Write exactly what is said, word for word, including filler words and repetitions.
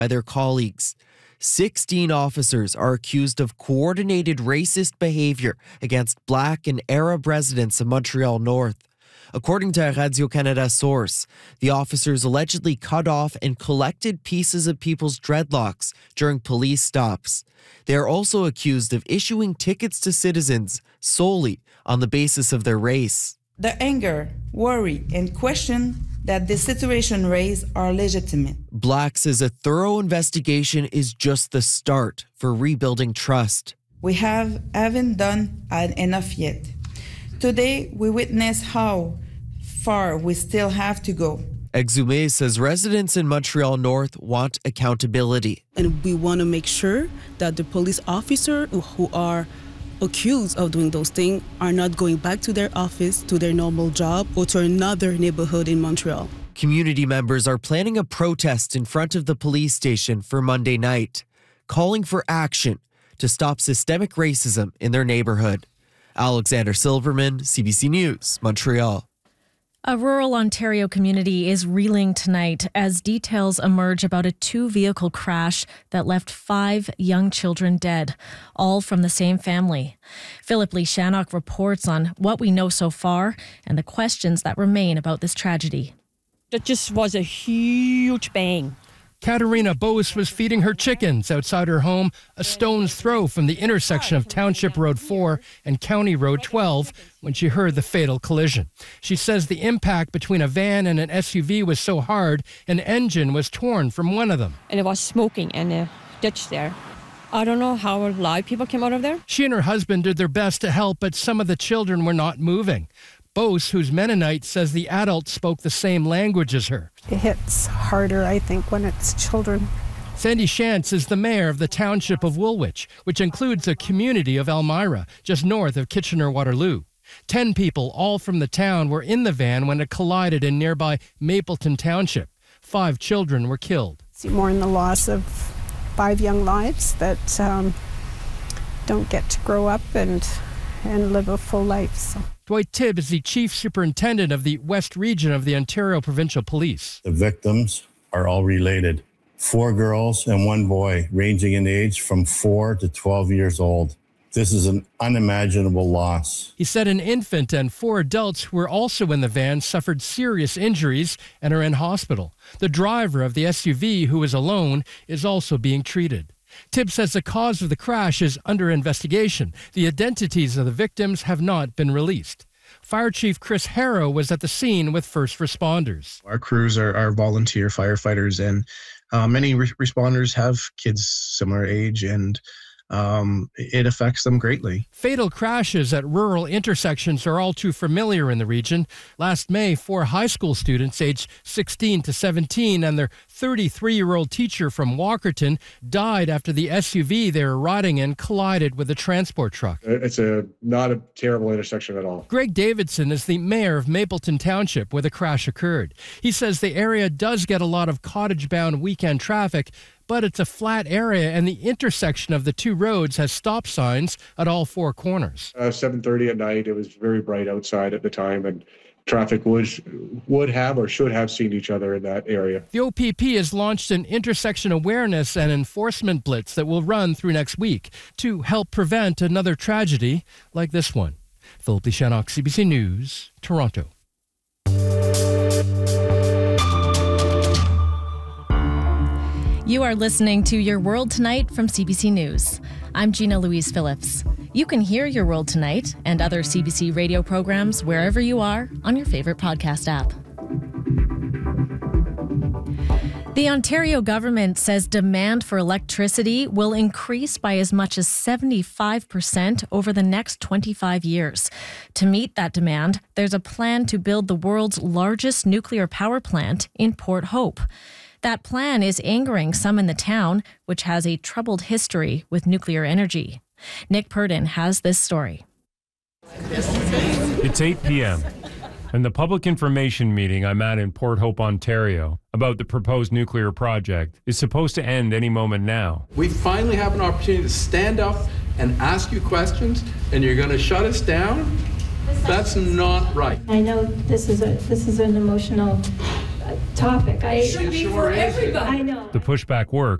by their colleagues. sixteen officers are accused of coordinated racist behavior against Black and Arab residents of Montreal North. According to a Radio-Canada source, the officers allegedly cut off and collected pieces of people's dreadlocks during police stops. They are also accused of issuing tickets to citizens solely on the basis of their race. The anger, worry, and question that the situation raised are legitimate. Black says a thorough investigation is just the start for rebuilding trust. We have haven't done enough yet. Today, we witness how far we still have to go. Exumé says residents in Montreal North want accountability. And we want to make sure that the police officers who are accused of doing those things are not going back to their office, to their normal job, or to another neighborhood in Montreal. Community members are planning a protest in front of the police station for Monday night, calling for action to stop systemic racism in their neighborhood. Alexander Silverman, C B C News, Montreal. A rural Ontario community is reeling tonight as details emerge about a two-vehicle crash that left five young children dead, all from the same family. Philip Lee Shannock reports on what we know so far and the questions that remain about this tragedy. It just was a huge bang. Katerina Bose was feeding her chickens outside her home, a stone's throw from the intersection of Township Road four and County Road twelve, when she heard the fatal collision. She says the impact between a van and an S U V was so hard, an engine was torn from one of them. And it was smoking in a ditch there. I don't know how alive people came out of there. She and her husband did their best to help, but some of the children were not moving. Bose, who's Mennonite, says the adults spoke the same language as her. It hits harder, I think, when it's children. Sandy Shantz is the mayor of the township of Woolwich, which includes a community of Elmira, just north of Kitchener-Waterloo. Ten people, all from the town, were in the van when it collided in nearby Mapleton Township. Five children were killed. See more in the loss of five young lives that um, don't get to grow up and, and live a full life. So. Dwight Tibb is the chief superintendent of the West Region of the Ontario Provincial Police. The victims are all related. Four girls and one boy, ranging in age from four to twelve years old. This is an unimaginable loss. He said an infant and four adults who were also in the van suffered serious injuries and are in hospital. The driver of the S U V, who is alone, is also being treated. Tibb says the cause of the crash is under investigation. The identities of the victims have not been released. Fire Chief Chris Harrow was at the scene with first responders. Our crews are, are volunteer firefighters, and uh, many re- responders have kids similar age, and Um, it affects them greatly. Fatal crashes at rural intersections are all too familiar in the region. Last May, four high school students aged sixteen to seventeen and their thirty-three-year-old teacher from Walkerton died after the S U V they were riding in collided with a transport truck. It's a not a terrible intersection at all. Greg Davidson is the mayor of Mapleton Township where the crash occurred. He says the area does get a lot of cottage-bound weekend traffic, but it's a flat area and the intersection of the two roads has stop signs at all four corners. Uh, seven thirty at night, it was very bright outside at the time, and traffic would, would have or should have seen each other in that area. The O P P has launched an intersection awareness and enforcement blitz that will run through next week to help prevent another tragedy like this one. Philip Lee Shannock, C B C News, Toronto. You are listening to Your World Tonight from C B C News. I'm Gina Louise Phillips. You can hear Your World Tonight and other C B C radio programs wherever you are on your favorite podcast app. The Ontario government says demand for electricity will increase by as much as seventy-five percent over the next twenty-five years. To meet that demand, there's a plan to build the world's largest nuclear power plant in Port Hope. That plan is angering some in the town, which has a troubled history with nuclear energy. Nick Purdon has this story. It's eight p.m. and the public information meeting I'm at in Port Hope, Ontario, about the proposed nuclear project is supposed to end any moment now. We finally have an opportunity to stand up and ask you questions, and you're going to shut us down? That's not right. I know this is a this is an emotional topic. I It should be for everybody. I know. The pushback worked.